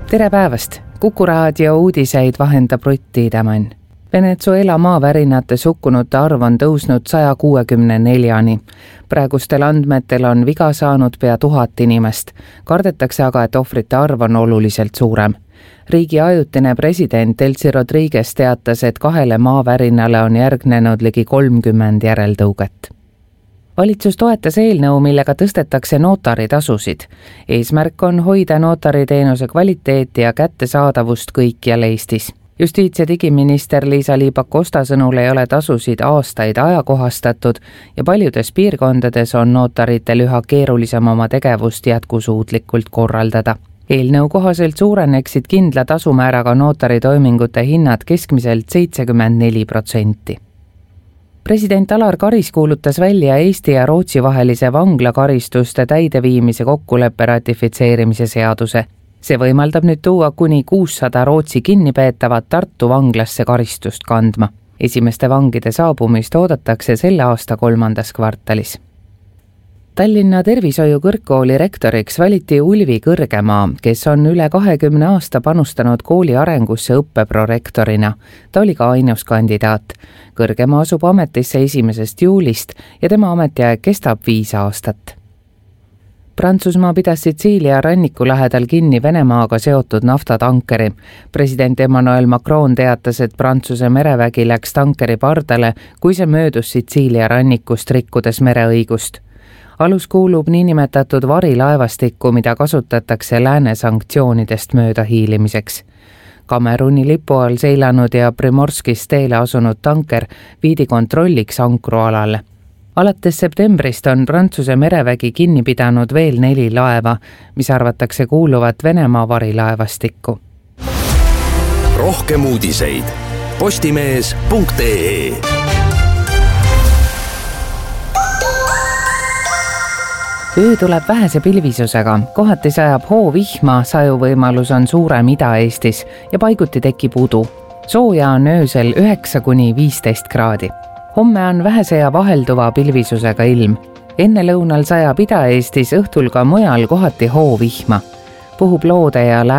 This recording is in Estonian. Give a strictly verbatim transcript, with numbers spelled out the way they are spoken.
tere päevast! Kuku raadio uudiseid vahendab Rutt Tiidemann. Venezuela maavärinate hukkunute arv on tõusnud saja kuuekümne neljani. Praegustel andmetel on viga saanud pea tuhat inimest. Kardetakse aga, et ohvrite arv on oluliselt suurem. Riigi ajutine president Delcy Rodriguez teatas, et kahele maavärinale on järgnenud ligi kolmkümmend järeltõuget. Valitsus toetas eelnõu, millega tõstetakse notaritasusid. Eesmärk on hoida notariteenuse kvaliteeti ja kättesaadavust kõikjal Eestis. Justiits- ja digiminister Liisa-Ly Pakosta sõnul ei ole tasusid aastaid ajakohastatud ja paljudes piirkondades on notaritel üha keerulisem oma tegevust jätkusuutlikult korraldada. Eelnõu kohaselt suureneksid kindla tasumääraga notaritoimingute hinnad keskmiselt seitsekümmend neli protsenti. President Alar Karis kuulutas välja Eesti ja Rootsi vahelise vanglakaristuste täideviimise kokkuleppe ratifitseerimise seaduse. See võimaldab nüüd tuua kuni kuussada Rootsi kinnipeetavat Tartu vanglasse karistust kandma. Esimeste vangide saabumist oodatakse selle aasta kolmandas kvartalis. Tallinna tervishoiu kõrgkooli rektoriks valiti Ulvi Kõrgemaa, kes on üle kahekümne aasta panustanud kooli arengusse õppeprorektorina. Ta oli ka ainus kandidaat. Kõrgemaa asub ametisse esimesest juulist ja tema ametiaeg kestab viis aastat. Prantsusmaa pidas Sitsiilia ranniku lähedal kinni Venemaaga seotud naftatankeri. President Emmanuel Macron teatas, et Prantsuse merevägi läks tankeri pardale, kui see möödus Sitsiilia rannikust rikkudes mereõigust. Alus kuulub niinimetatud varilaevastikku, mida kasutatakse lääne sanktsioonidest mööda hiilimiseks. Kameruni lipu all seilanud ja Primorskis teele asunud tanker viidi kontrolliks ankrualale. Alates septembrist on Prantsuse merevägi kinni pidanud veel neli laeva, mis arvatakse kuuluvat Venemaa varilaevastikku. Rohkem uudiseid postimees punkt ee. Öö tuleb vähese pilvisusega, kohati sajab hoovihma, sajuvõimalus on suurem Ida-Eestis ja paiguti tekib udu. Sooja on öösel üheksa kuni viisteist kraadi. Homme on vähese ja vahelduva pilvisusega ilm. Enne lõunal sajab Ida-Eestis, õhtul ka mujal kohati hoovihma. Puhub loode ja